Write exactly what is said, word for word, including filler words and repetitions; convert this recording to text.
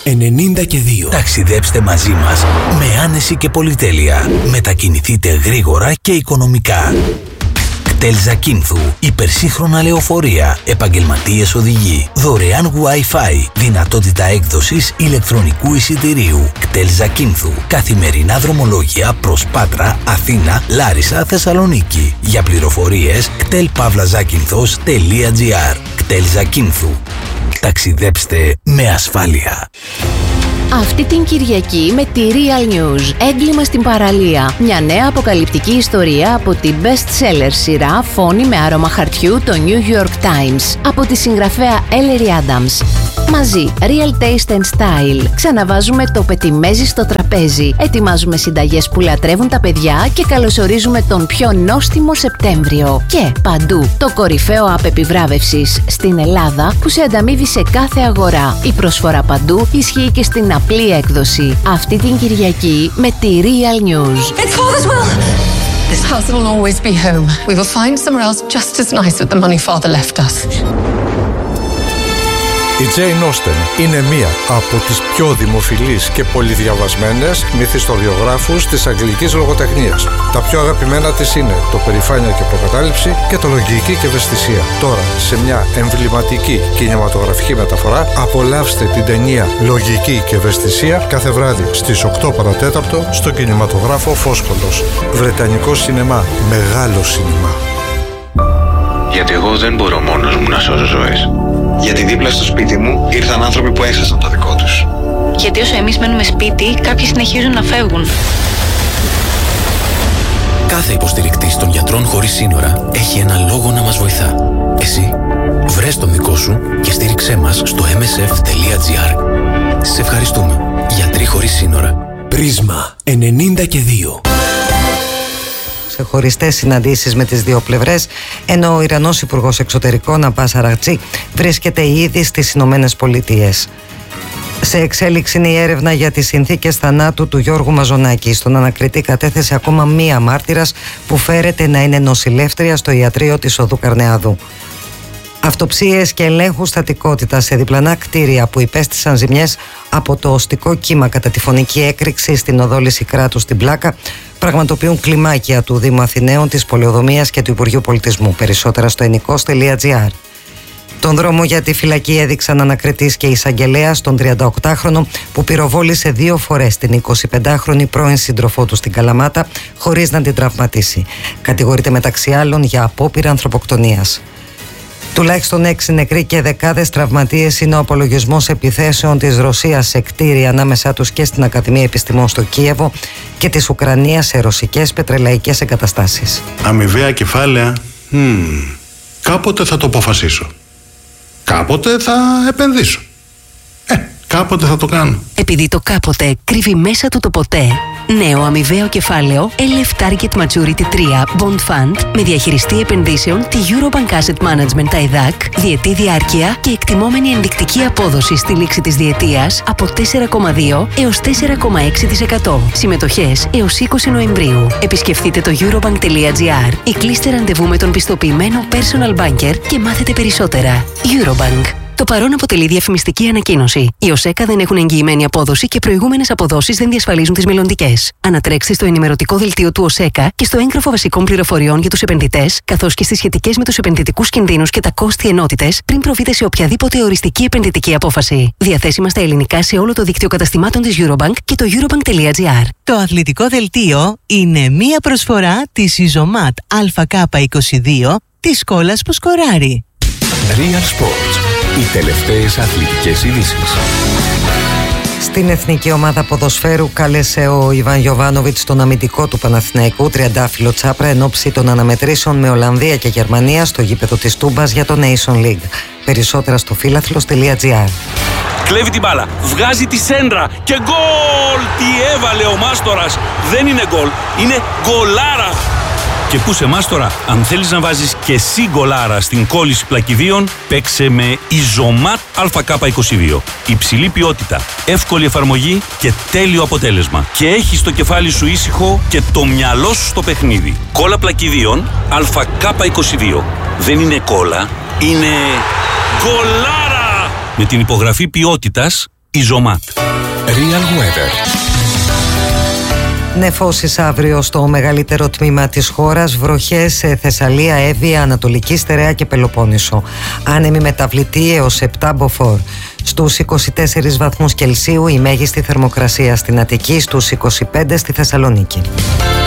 ενενήντα και δύο. Ταξιδέψτε μαζί μας με άνεση και πολυτέλεια. Μετακινηθείτε γρήγορα και οικονομικά. κτέλ Ζακίνθου, υπερσύγχρονα λεωφορεία, επαγγελματίες οδηγοί, δωρεάν Wi-Fi, δυνατότητα έκδοσης ηλεκτρονικού εισιτηρίου. κτέλ Ζακίνθου, καθημερινά δρομολόγια προς Πάτρα, Αθήνα, Λάρισα, Θεσσαλονίκη. Για πληροφορίες κτέλ παύλα ζάκυνθος τελεία τζι άρ. κτέλ Ζακίνθου. Ταξιδέψτε με ασφάλεια. Αυτή την Κυριακή με τη Real News. Έγκλημα στην παραλία. Μια νέα αποκαλυπτική ιστορία από την best-seller σειρά Φόνη με άρωμα χαρτιού, το New York Times. Από τη συγγραφέα Ellery Adams. Μαζί, Real Taste and Style. Ξαναβάζουμε το πετιμέζι στο τραπέζι. Ετοιμάζουμε συνταγές που λατρεύουν τα παιδιά και καλωσορίζουμε τον πιο νόστιμο Σεπτέμβριο. Και παντού, το κορυφαίο app επιβράβευσης στην Ελλάδα που σε ανταμείβει σε κάθε αγορά. Η προσφορά παντού ισχύει και στην απλή έκδοση. Αυτή την Κυριακή με τη Real News. It's Father's will! This house will always be home. We will find somewhere else just as nice with the money Father left us. Η Jane Austen είναι μία από τις πιο δημοφιλείς και πολυδιαβασμένες μυθιστοριογράφους της αγγλικής λογοτεχνίας. Τα πιο αγαπημένα της είναι το Περηφάνεια και Προκατάληψη και το Λογική και Ευαισθησία. Τώρα, σε μια εμβληματική κινηματογραφική μεταφορά, απολαύστε την ταινία Λογική και Ευαισθησία κάθε βράδυ στις οκτώ παρατέταρτο στο κινηματογράφο Φόσκολος. Βρετανικό σινεμά, μεγάλο σινεμά. Γιατί εγώ δεν μπορώ μόνος μου να σώζω ζωές. Γιατί δίπλα στο σπίτι μου ήρθαν άνθρωποι που έχασαν το δικό τους. Γιατί όσο εμείς μένουμε σπίτι, κάποιοι συνεχίζουν να φεύγουν. Κάθε υποστηρικτής των Γιατρών Χωρίς Σύνορα έχει ένα λόγο να μας βοηθά. Εσύ, βρες τον δικό σου και στήριξέ μας στο εμ ες εφ τελεία τζι άρ. Σε ευχαριστούμε. Γιατροί Χωρίς Σύνορα. Πρίσμα ενενήντα και δύο. Σε χωριστές συναντήσεις με τις δύο πλευρές, ενώ ο Ιρανός Υπουργός Εξωτερικών Αμπάς Αραγτζή βρίσκεται ήδη στις Ηνωμένες Πολιτείες. Σε εξέλιξη είναι η έρευνα για τις συνθήκες θανάτου του Γιώργου Μαζονάκη. Στον ανακριτή κατέθεσε ακόμα μία μάρτυρας που φέρεται να είναι νοσηλεύτρια στο ιατρείο της Οδού Καρνεάδου. Αυτοψίες και ελέγχου στατικότητα σε διπλανά κτίρια που υπέστησαν ζημιές από το οστικό κύμα κατά τη φωνική έκρηξη στην οδό Λυσικράτου στην Πλάκα πραγματοποιούν κλιμάκια του Δήμου Αθηναίων, της Πολεοδομίας και του Υπουργείου Πολιτισμού. Περισσότερα στο ενικός τελεία τζι άρ. Τον δρόμο για τη φυλακή έδειξαν ανακριτής και εισαγγελέας τον τριανταοκτάχρονο που πυροβόλησε δύο φορές την εικοσιπεντάχρονη πρώην σύντροφό του στην Καλαμάτα χωρίς να την τραυματίσει. Κατηγορείται μεταξύ άλλων για απόπειρα ανθρωποκτονίας. Τουλάχιστον έξι νεκροί και δεκάδες τραυματίες είναι ο απολογισμός επιθέσεων της Ρωσίας σε κτίρια ανάμεσά τους και στην Ακαδημία Επιστημών στο Κίεβο και της Ουκρανίας σε ρωσικές πετρελαϊκές εγκαταστάσεις. Αμοιβαία κεφάλαια, hmm, κάποτε θα το αποφασίσω. Κάποτε θα επενδύσω. Ε, κάποτε θα το κάνω. Επειδή το κάποτε κρύβει μέσα του το ποτέ. Νέο αμοιβαίο κεφάλαιο ελ εφ Target Maturity τρία Bond Fund με διαχειριστή επενδύσεων τη Eurobank Asset Management τα ΕΔΑΚ, διετή διάρκεια και εκτιμόμενη ενδεικτική απόδοση στη λήξη της διετίας από τέσσερα κόμμα δύο έως τέσσερα κόμμα έξι τοις εκατό. Συμμετοχές έως είκοσι Νοεμβρίου. Επισκεφτείτε το eurobank τελεία τζι άρ ή κλείστε ραντεβού με τον πιστοποιημένο personal banker και μάθετε περισσότερα. Eurobank. Το παρόν αποτελεί διαφημιστική ανακοίνωση. Οι ΟΣΕΚΑ δεν έχουν εγγυημένη απόδοση και προηγούμενες αποδόσεις δεν διασφαλίζουν τις μελλοντικές. Ανατρέξτε στο ενημερωτικό δελτίο του ΟΣΕΚΑ και στο έγγραφο βασικών πληροφοριών για τους επενδυτές, καθώς και στις σχετικές με τους επενδυτικούς κινδύνους και τα κόστη ενότητες, πριν προβείτε σε οποιαδήποτε οριστική επενδυτική απόφαση. Διαθέσιμα στα ελληνικά σε όλο το δίκτυο καταστημάτων της Eurobank και το eurobank τελεία τζι άρ. Το αθλητικό δελτίο είναι μία προσφορά της Ιζωμάτ Α Κ είκοσι δύο της κόλλας που σκοράρει. Real Sports. Οι τελευταίες αθλητικές ειδήσεις. Στην εθνική ομάδα ποδοσφαίρου κάλεσε ο Ιβάν Γιοβάνοβιτς τον αμυντικό του Παναθηναϊκού Τριαντάφυλλο Τσάπρα εν ώψη των αναμετρήσεων με Ολλανδία και Γερμανία στο γήπεδο της Τούμπας για το Nation League. Περισσότερα στο φίλαθλος τελεία τζι άρ. Κλέβει την μπάλα, βγάζει τη σέντρα και γκολ! Τι έβαλε ο Μάστορας! Δεν είναι γκολ, είναι γκολάρα! Και πού σε Μάστορα, αν θέλεις να βάζεις και εσύ γκολάρα στην κόλληση πλακιδίων, παίξε με Ιζωμάτ Α Κ είκοσι δύο. Υψηλή ποιότητα, εύκολη εφαρμογή και τέλειο αποτέλεσμα. Και έχεις το κεφάλι σου ήσυχο και το μυαλό σου στο παιχνίδι. Κόλλα πλακιδίων Α Κ είκοσι δύο. Δεν είναι κόλλα, είναι γκολάρα! Με την υπογραφή ποιότητας Ιζωμάτ. Real Weather. Νεφώσεις αύριο στο μεγαλύτερο τμήμα της χώρας, βροχές σε Θεσσαλία, Εύβοια, Ανατολική Στερεά και Πελοπόννησο. Άνεμη μεταβλητή έως επτά μποφόρ. Στους είκοσι τέσσερις βαθμούς Κελσίου η μέγιστη θερμοκρασία στην Αττική, στους είκοσι πέντε στη Θεσσαλονίκη.